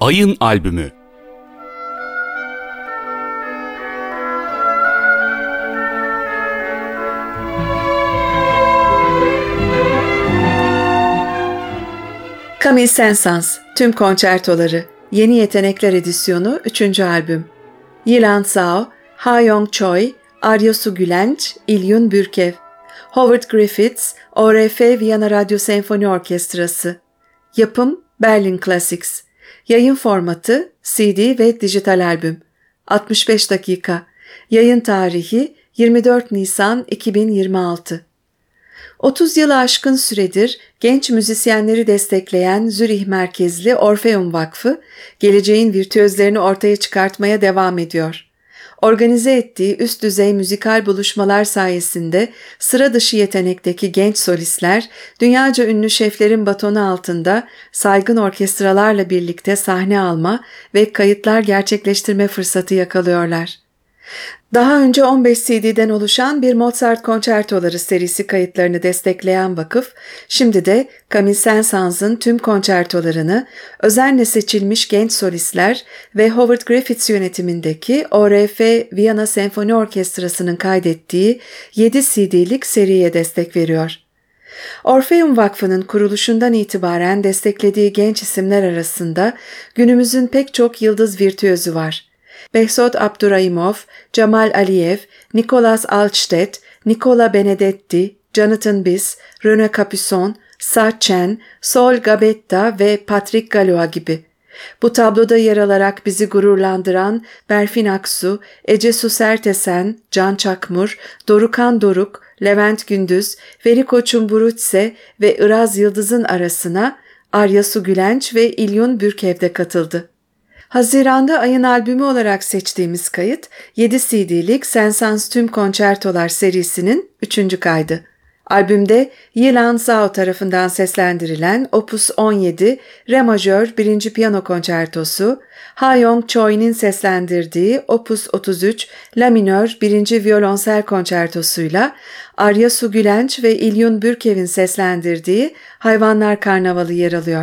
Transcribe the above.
Ayın albümü. Camille Saint-Saëns, Tüm Konçertoları, Yeni Yetenekler Edisyonu 3. albüm. Yilan Zhao, Ha Yong Choi, Arya Su Gülenç, İlyun Bürkev. Howard Griffiths, ORF Viyana Radyo Senfoni Orkestrası. Yapım Berlin Classics. Yayın formatı CD ve dijital albüm. 65 dakika. Yayın tarihi 24 Nisan 2026. 30 yılı aşkın süredir genç müzisyenleri destekleyen Zürih merkezli Orfeum Vakfı, geleceğin virtüözlerini ortaya çıkartmaya devam ediyor. Organize ettiği üst düzey müzikal buluşmalar sayesinde sıra dışı yetenekteki genç solistler, dünyaca ünlü şeflerin batonu altında saygın orkestralarla birlikte sahne alma ve kayıtlar gerçekleştirme fırsatı yakalıyorlar. Daha önce 15 CD'den oluşan bir Mozart konçertoları serisi kayıtlarını destekleyen vakıf, şimdi de Camille Saint-Saëns'ın tüm konçertolarını özenle seçilmiş genç solistler ve Howard Griffiths yönetimindeki ORF Viyana Senfoni Orkestrası'nın kaydettiği 7 CD'lik seriye destek veriyor. Orfeum Vakfı'nın kuruluşundan itibaren desteklediği genç isimler arasında günümüzün pek çok yıldız virtüözü var. Behzod Abdurrahimov, Cemal Aliyev, Nicolas Altstedt, Nicola Benedetti, Jonathan Biss, René Capuçon, Sa Chen, Sol Gabetta ve Patrick Galois gibi. Bu tabloda yer alarak bizi gururlandıran Berfin Aksu, Ece Su Sertesen, Can Çakmur, Dorukan Doruk, Levent Gündüz, Feri Koçun Burutse ve Iraz Yıldız'ın arasına Arya Su Gülenç ve İlyun Bürkev de katıldı. Haziran'da ayın albümü olarak seçtiğimiz kayıt 7 CD'lik Saint-Saëns Tüm Konçertolar serisinin 3. kaydı. Albümde Yilan Zhao tarafından seslendirilen Opus 17 Re majör 1. piyano konçertosu, Ha Yong Choi'nin seslendirdiği Opus 33 La minör 1. violonsel konçertosuyla Arya Su Gülenç ve İlyun Bürkev'in seslendirdiği Hayvanlar Karnavalı yer alıyor.